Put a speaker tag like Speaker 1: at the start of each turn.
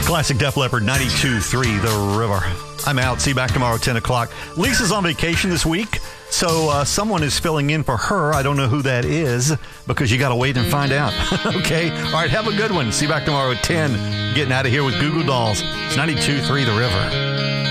Speaker 1: Classic Def Leppard 92.3 The River. I'm out. See you back tomorrow at 10 o'clock. Lisa's on vacation this week, so someone is filling in for her. I don't know who that is because you got to wait and find out. Okay? All right, have a good one. See you back tomorrow at 10. Getting out of here with Goo Goo Dolls. It's 92.3 The River.